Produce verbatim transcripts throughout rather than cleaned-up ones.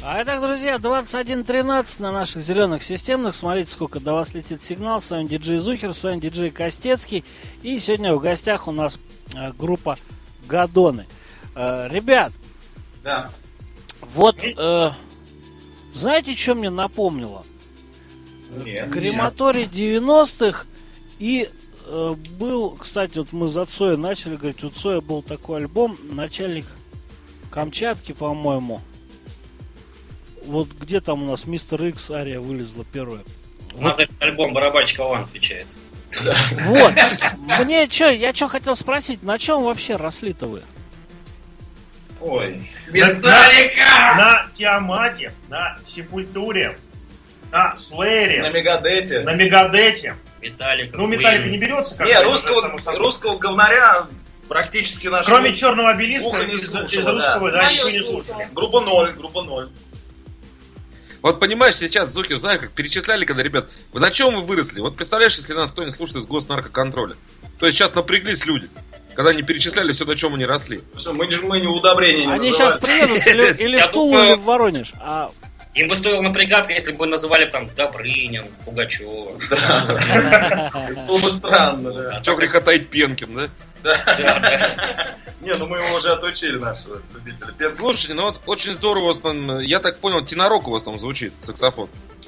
А итак, друзья, двадцать один тринадцать на наших зеленых системных. Смотрите, сколько до вас летит сигнал. С вами диджей Зухер, с вами диджей Костецкий. И сегодня в гостях у нас э, группа Гадоны. Э, ребят, да. Вот, э, знаете, что мне напомнило? Нет, Крематорий нет. девяностых. И э, был, кстати, вот мы за Цоя начали говорить, у Цоя был такой альбом «Начальник Камчатки», по-моему. Вот где там у нас Мистер Икс ария вылезла первая. На вот. Этот альбом барабанщик он отвечает. Вот. Мне что, я что хотел спросить, на чем вообще росли-то вы? Ой. Металлика! На Тиамате, на Сепультуре, на Слэйре, на Мегадете. На Мегадете. Металлика. Ну, Металлика не берется как-то. Не, русского, русского говнаря практически нашего. Кроме Черного обелиска, не из, слушала, из русского, да, да, ничего не слушали. Группа ноль, группа ноль. Вот понимаешь, сейчас, Зухер, знаешь, как перечисляли, когда, ребят, вы на чем вы выросли? Вот представляешь, если нас кто-нибудь слушает из госнаркоконтроля. То есть сейчас напряглись люди, когда они перечисляли все, на чем они росли. Что, мы, мы не удобрения не Они сейчас приедут или, или в Тулу, или в Воронеж. А... Им бы стоило напрягаться, если бы называли там Добрынин, Пугачев. Было бы странно, да. Че греха таить, Пенкин, да? Да. Не, ну мы его уже отучили, нашего любителя. Слушайте, ну вот очень здорово у вас там, я так понял, тенорок у вас там звучит, саксофон.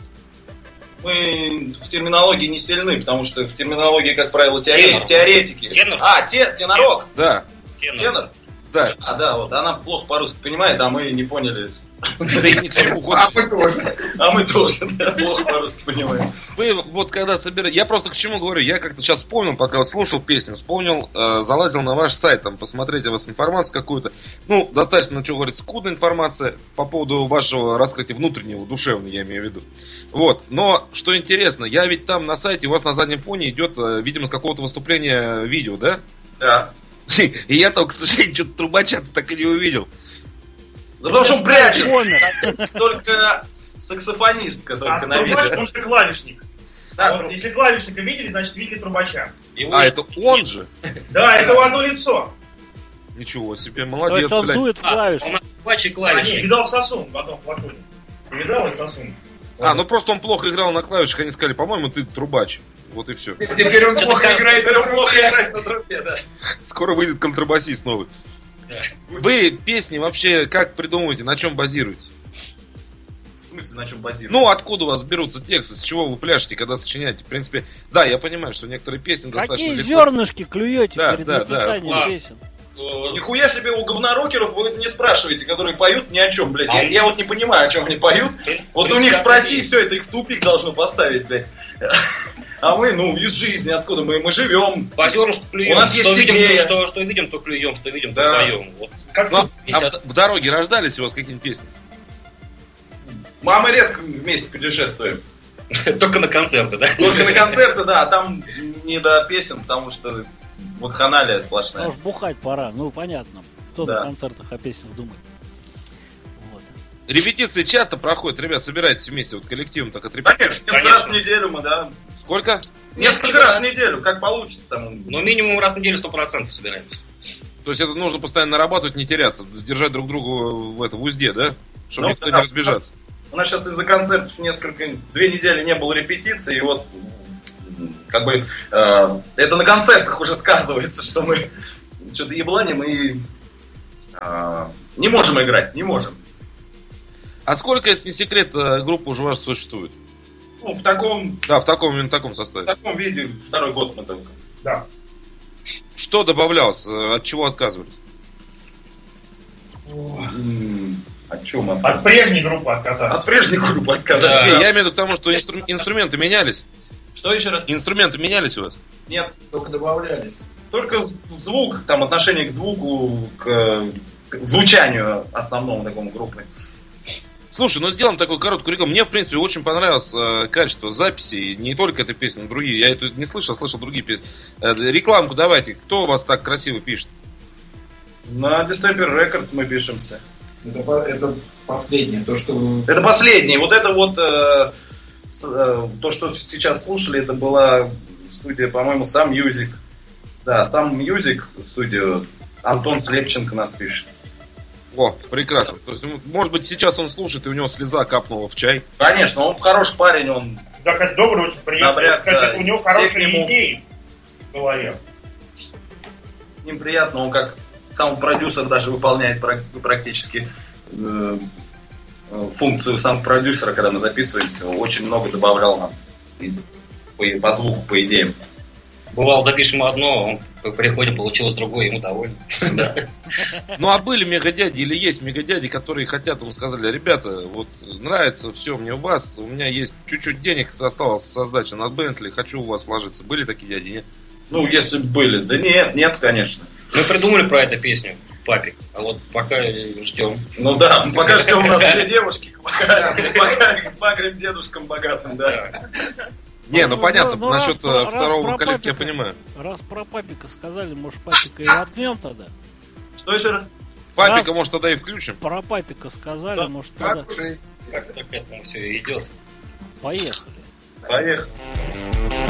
Мы в терминологии не сильны, потому что в терминологии, как правило, теоре... теоретики. Тенор. А, те... тенорок? Да. Тенор. Тенор? Да. А, да, вот она плохо по-русски понимает, а мы не поняли. Да и ни к чему, а мы тоже. А мы тоже, да, плохо по-русски понимаем. Вы вот когда собираете... Я просто к чему говорю, я как-то сейчас вспомнил, пока вот слушал песню, вспомнил, э, залазил на ваш сайт, там, посмотреть о вас информацию какую-то. Ну, достаточно, что говорить, скудная информация по поводу вашего раскрытия внутреннего, душевного, я имею в виду. Вот, но, что интересно, я ведь там на сайте, у вас на заднем фоне идет, видимо, с какого-то выступления видео, да? Да. И я там, к сожалению, что-то трубача-то так и не увидел. Да потому что он прячет. Только саксофонистка только а на видео. Он же клавишник. Да, вот, если клавишника видели, значит видели трубача. А, это он же? Да, это одно лицо. Ничего себе, молодец. То есть он блядь. дует в клавиши. А, он трубач и клавишник. А, не, видал Сосун в одном флаконе. Ты видал этот Сосун? А, ну просто он плохо играл на клавишах, они сказали, по-моему, ты трубач. Вот и все. Теперь он плохо играет, теперь он плохо играет на трубе, да. Скоро выйдет контрабасист новый. Да. Вы песни вообще как придумываете, на чем базируетесь? В смысле, на чем базируетесь? Ну, откуда у вас берутся тексты, с чего вы пляшете, когда сочиняете? В принципе, да, я понимаю, что некоторые песни достаточно Какие легко... зернышки клюете Да, перед да, написанием да. песен? Нихуя себе у говнорокеров вы не спрашиваете, которые поют ни о чем, блядь. Я, я вот не понимаю, о чем они поют. Вот у них спроси, все это их в тупик должно поставить, блядь. А мы, ну, из жизни, откуда мы, мы живем. По зернышку клюем. У нас что есть видим, идея. что, что видим, то клюем, что видим, то Да. поем. Вот. Как Ну, пятьдесят. а в, в дороге рождались у вас какие-нибудь песни? Мамы редко вместе путешествуем. Только на концерты, да? Только на концерты, да, а там не до песен, потому что вот ханалия сплошная. Потому что бухать пора, ну понятно. Кто Да. на концертах о песнях думает. Вот. Репетиции часто проходят, ребят, собираетесь вместе, вот коллективом так отрепетируете? Конечно, несколько Конечно. раз в неделю мы, да. Сколько? Несколько раз в неделю, как получится там. Ну, минимум раз в неделю сто процентов собираемся. То есть это нужно постоянно нарабатывать, не теряться, держать друг друга в, это, в узде, да? Чтобы Ну, никто да, не разбежаться. У нас сейчас из-за концертов несколько, две недели не было репетиции, и вот как бы э, это на концертах уже сказывается, что мы что-то ебланим и э, не можем играть, не можем. А сколько, если не секрет, группа уже у вас существует? Ну, в таком, Да, в таком, именно в таком в составе. таком виде второй год мы только. Да. Что добавлялось, от чего отказывались? М, От чего мы? От прежней группы отказались. От прежней группы Да. отказались. Не, я имею в виду к тому, что инстру- инструменты менялись. Что еще раз? Инструменты менялись у вас? Нет. Только добавлялись. Только з- звук, там отношение к звуку, к, к звучанию основному такому группы. Слушай, ну сделаем такую короткую рекламу. Мне, в принципе, очень понравилось э, качество записи. Не только этой песни, но другие. Я эту не слышал, а слышал другие песни. Э, рекламку давайте. Кто у вас так красиво пишет? На Distemper Records мы пишемся. Это, по- это последнее, то, что... Это последнее. Вот это вот э, с, э, то, что сейчас слушали, это была студия, по-моему, Sam Music. Да, Sam Music студию. Антон Слепченко нас пишет. О, прекрасно. То есть, ну, может быть, сейчас он слушает, и у него слеза капнула в чай. Конечно, он хороший парень, он... Да, как добрый, очень приятный. Добряк, Кстати, да, у него все хорошие к нему. идеи в голове. С ним приятно, он как сам продюсер даже выполняет прак- практически э, э, функцию сам продюсера, когда мы записываемся, очень много добавлял нам и по, по звуку, по идеям. Бывало, запишем одно, он по приходе получилось другое, ему довольно. Ну а были мегадяди или есть мегадяди, которые хотят, ему сказали, ребята, вот нравится все мне у вас, у меня есть чуть-чуть денег осталось со сдачи над Бентли, хочу у вас вложиться. Были такие дяди, нет? Ну, если бы были. Да нет, нет, конечно. Мы придумали про эту песню, папик, а вот пока ждем. Ну да, пока что у нас две девушки, пока, пока с багрым дедушком богатым, да. Не, ну Ну, понятно, ну, насчет раз про- э, раз второго про вокалиста я папика. понимаю. Раз про папика сказали, может, папика и воткнем тогда? Что еще раз? Папика, Раз- может, тогда и включим. Про папика сказали, Да. может, тогда Как уже Как-то к этому все идет. поехали. Поехали.